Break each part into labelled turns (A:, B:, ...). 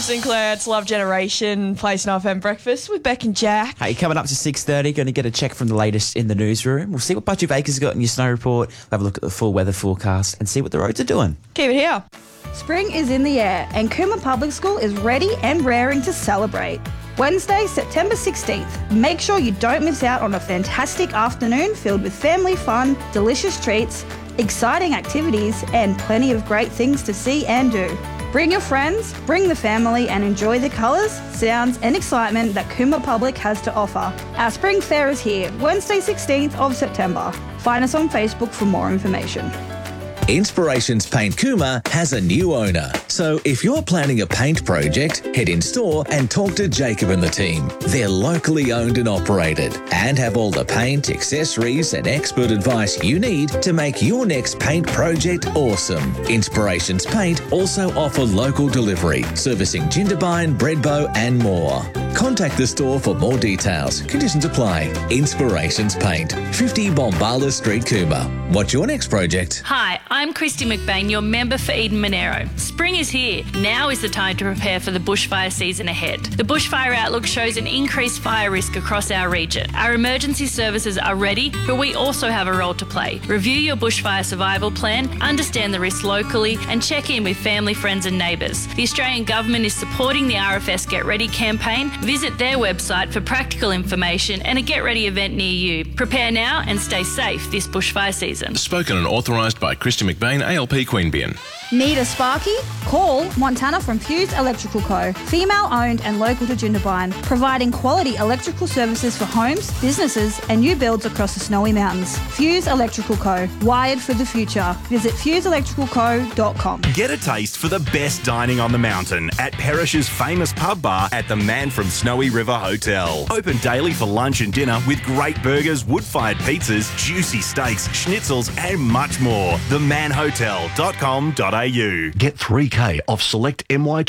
A: Sinclair, it's Love Generation, Place and FM Breakfast with Beck and Jack.
B: Hey, coming up to 6:30, going to get a check from the latest in the newsroom. We'll see what Budgie Baker's got in your snow report. We'll have a look at the full weather forecast and see what the roads are doing.
A: Keep it here.
C: Spring is in the air and Cooma Public School is ready and raring to celebrate. Wednesday, September 16th. Make sure you don't miss out on a fantastic afternoon filled with family fun, delicious treats, exciting activities, and plenty of great things to see and do. Bring your friends, bring the family, and enjoy the colours, sounds, and excitement that Cooma Public has to offer. Our spring fair is here, Wednesday 16th of September. Find us on Facebook for more information.
D: Inspirations Paint Cooma has a new owner. So if you're planning a paint project, head in store and talk to Jacob and the team. They're locally owned and operated and have all the paint, accessories and expert advice you need to make your next paint project awesome. Inspirations Paint also offer local delivery, servicing Jindabyne, Breadbow and more. Contact the store for more details. Conditions apply. Inspirations Paint, 50 Bombala Street, Cooma. What's your next project?
E: Hi, I'm Christy McBain, your member for Eden Monero. Spring is here. Now is the time to prepare for the bushfire season ahead. The Bushfire Outlook shows an increased fire risk across our region. Our emergency services are ready, but we also have a role to play. Review your bushfire survival plan, understand the risks locally, and check in with family, friends and neighbours. The Australian Government is supporting the RFS Get Ready campaign. Visit their website for practical information and a Get Ready event near you. Prepare now and stay safe this bushfire season.
F: Spoken and authorised by Christy McBain, ALP Queanbeyan.
C: Need a Sparky? Call Montana from Fuse Electrical Co. Female owned and local to Jindabyne, providing quality electrical services for homes, businesses and new builds across the Snowy Mountains. Fuse Electrical Co. Wired for the future. Visit fuseelectricalco.com.
G: Get a taste for the best dining on the mountain at Perish's famous pub bar at the Man from Snowy River Hotel. Open daily for lunch and dinner with great burgers, wood-fired pizzas, juicy steaks, schnitzels and much more. themanhotel.com.au. Get 3K off select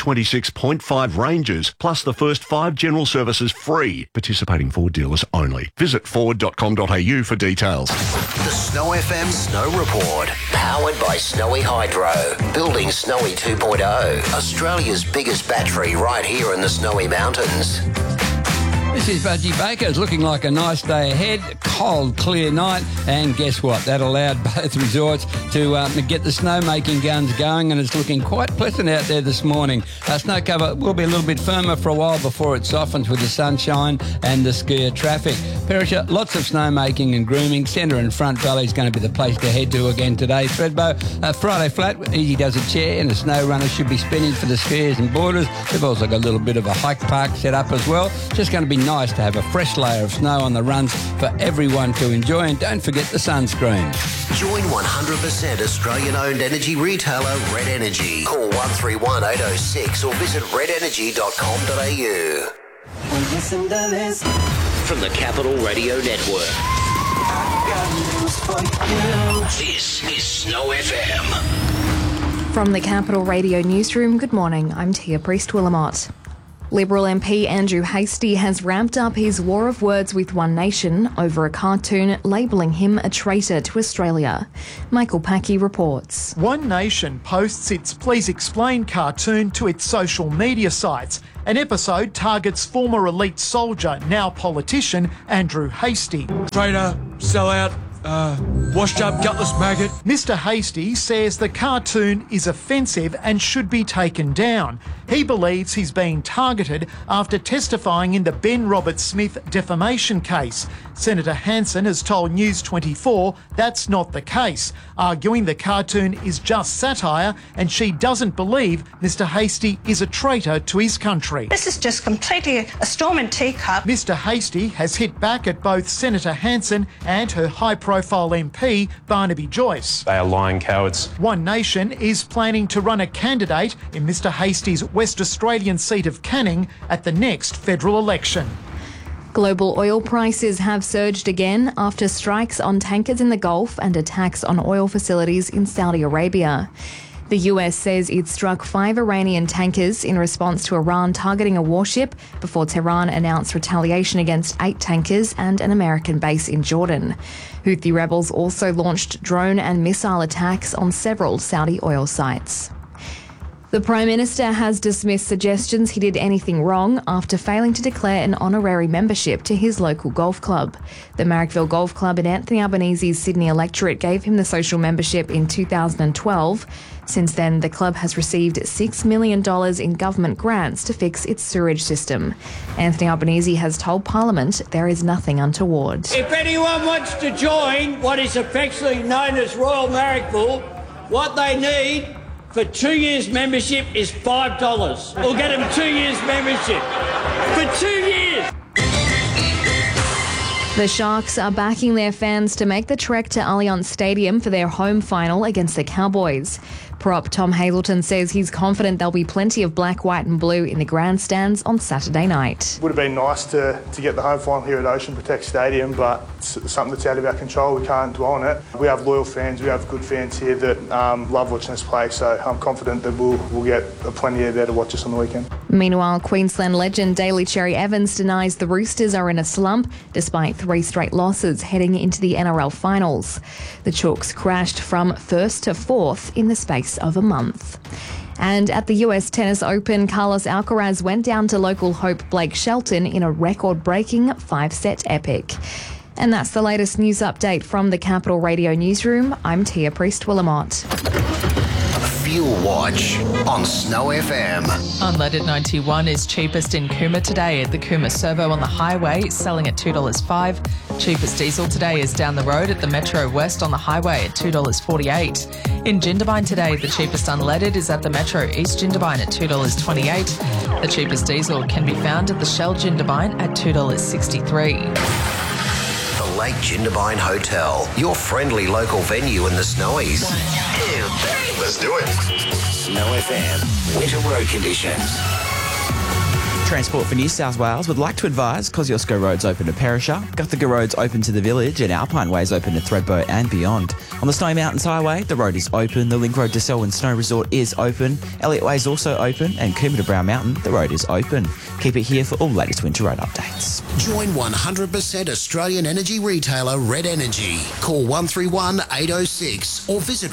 G: MY26.5 ranges, plus the first 5 general services free. Participating Ford dealers only. Visit ford.com.au for details.
H: The Snow FM Snow Report, powered by Snowy Hydro. Building Snowy 2.0, Australia's biggest battery right here in the Snowy Mountains.
I: This is Budgie Baker. It's looking like a nice day ahead. Cold, clear night. And guess what? That allowed both resorts to get the snowmaking guns going, and it's looking quite pleasant out there this morning. Snow cover will be a little bit firmer for a while before it softens with the sunshine and the skier traffic. Perisher, lots of snowmaking and grooming. Centre and Front Valley is going to be the place to head to again today. Thredbo, Friday flat. Easy does a chair, and the snow runners should be spinning for the skiers and boarders. They've also got a little bit of a hike park set up as well. Just going to be nice to have a fresh layer of snow on the runs for everyone to enjoy, and don't forget the sunscreen.
H: Join 100% Australian-owned energy retailer Red Energy. Call 131 806 or visit redenergy.com.au.
J: Listen to this.
H: From the Capital Radio Network.
J: I got news for you.
H: This is Snow FM.
K: From the Capital Radio Newsroom, good morning. I'm Tia Priest-Willamott. Liberal MP Andrew Hastie has ramped up his war of words with One Nation over a cartoon labelling him a traitor to Australia. Michael Packey reports.
L: One Nation posts its Please Explain cartoon to its social media sites. An episode targets former elite soldier, now politician, Andrew Hastie.
M: Traitor, sellout, washed up gutless maggot.
L: Mr Hastie says the cartoon is offensive and should be taken down. He believes he's being targeted after testifying in the Ben Roberts-Smith defamation case. Senator Hanson has told News 24 that's not the case, arguing the cartoon is just satire and she doesn't believe Mr Hastie is a traitor to his country.
N: This is just completely a storm in teacup.
L: Mr Hastie has hit back at both Senator Hanson and her high-profile MP, Barnaby Joyce.
O: They are lying cowards.
L: One Nation is planning to run a candidate in Mr Hastie's West Australian seat of Canning at the next federal election.
K: Global oil prices have surged again after strikes on tankers in the Gulf and attacks on oil facilities in Saudi Arabia. The US says it struck 5 Iranian tankers in response to Iran targeting a warship before Tehran announced retaliation against 8 tankers and an American base in Jordan. Houthi rebels also launched drone and missile attacks on several Saudi oil sites. The Prime Minister has dismissed suggestions he did anything wrong after failing to declare an honorary membership to his local golf club. The Marrickville Golf Club in Anthony Albanese's Sydney electorate gave him the social membership in 2012. Since then, the club has received $6 million in government grants to fix its sewerage system. Anthony Albanese has told Parliament there is nothing untoward.
O: If anyone wants to join what is affectionately known as Royal Marrickville, what they need for 2 years membership is $5. We'll get them 2 years membership. For 2 years!
K: The Sharks are backing their fans to make the trek to Allianz Stadium for their home final against the Cowboys. Prop Tom Hazelton says he's confident there'll be plenty of black, white and blue in the grandstands on Saturday night.
P: Would have been nice to get the home final here at Ocean Protect Stadium, but it's something that's out of our control. We can't dwell on it. We have loyal fans, we have good fans here that love watching us play, so I'm confident that we'll get plenty of there to watch us on the weekend.
K: Meanwhile, Queensland legend Daly Cherry Evans denies the Roosters are in a slump despite 3 straight losses heading into the NRL finals. The Chooks crashed from first to fourth in the space of a month. And at the US Tennis Open, Carlos Alcaraz went down to local hope Blake Shelton in a record-breaking 5-set epic. And that's the latest news update from the Capital Radio Newsroom. I'm Tia Priest-Willamott.
H: Fuel Watch on Snow FM.
Q: Unleaded 91 is cheapest in Cooma today at the Cooma Servo on the highway, selling at $2.05. Cheapest diesel today is down the road at the Metro West on the highway at $2.48. In Jindabyne today, the cheapest unleaded is at the Metro East Jindabyne at $2.28. The cheapest diesel can be found at the Shell Jindabyne at $2.63.
H: The Lake Jindabyne Hotel, your friendly local venue in the Snowies. 1, 2, 3. Let's do it. Snow FM, winter road conditions.
B: Transport for New South Wales would like to advise Kosciuszko Road's open to Perisher, Guthaga Road's open to the village and Alpine Way's open to Thredbo and beyond. On the Snowy Mountains Highway, the road is open, the Link Road to Selwyn Snow Resort is open, Elliott Way is also open and Cooma to Brown Mountain, the road is open. Keep it here for all latest winter road updates.
H: Join 100% Australian energy retailer Red Energy. Call 131 806 or visit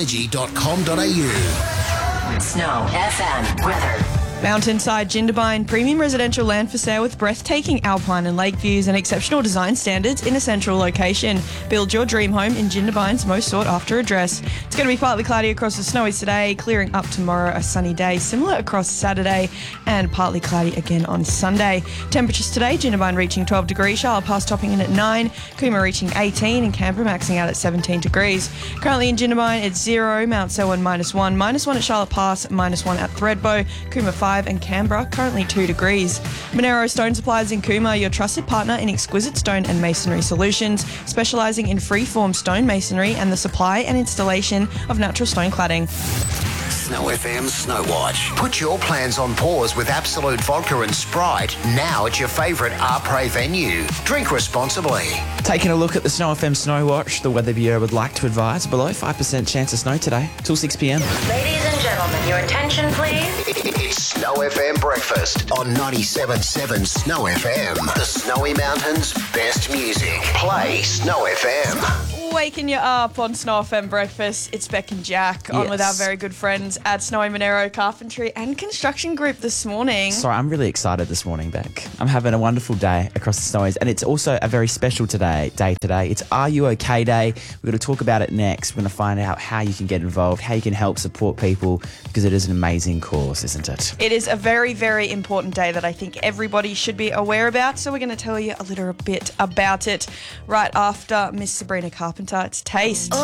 H: redenergy.com.au.
R: Snow FM weather.
A: Mountainside Jindabyne, premium residential land for sale with breathtaking alpine and lake views and exceptional design standards in a central location. Build your dream home in Jindabyne's most sought after address. It's going to be partly cloudy across the Snowies today, clearing up tomorrow, a sunny day, similar across Saturday, and partly cloudy again on Sunday. Temperatures today, Jindabyne reaching 12 degrees, Charlotte Pass topping in at 9, Cooma reaching 18, and Canberra maxing out at 17 degrees. Currently in Jindabyne, it's 0, Mount Selwyn -1, -1 at Charlotte Pass, -1 at Thredbo, Cooma 5, and Canberra, currently 2 degrees. Monero Stone Supplies in Cooma, your trusted partner in exquisite stone and masonry solutions, specialising in free-form stone masonry and the supply and installation of natural stone cladding.
H: Snow FM Snow Watch. Put your plans on pause with Absolute Vodka and Sprite now at your favourite Arpre venue. Drink responsibly.
B: Taking a look at the Snow FM Snow Watch, the Weather Bureau would like to advise below 5% chance of snow today till 6 p.m.
R: Ladies and gentlemen, your attention please.
H: It's Snow FM Breakfast on 97.7 Snow FM. The Snowy Mountains' best music. Play Snow FM.
A: Waking you up on Snow FM Breakfast. It's Beck and Jack on with our very good friends at Snowy Monero Carpentry and Construction Group this morning.
B: Sorry, I'm really excited this morning, Beck. I'm having a wonderful day across the Snowies, and it's also a very special day today. It's Are You OK Day. We're going to talk about it next. We're going to find out how you can get involved, how you can help support people, because it is an amazing cause, isn't it?
A: It is a very, very important day that I think everybody should be aware about, so we're going to tell you a little bit about it right after Miss Sabrina Carpenter. It's Taste.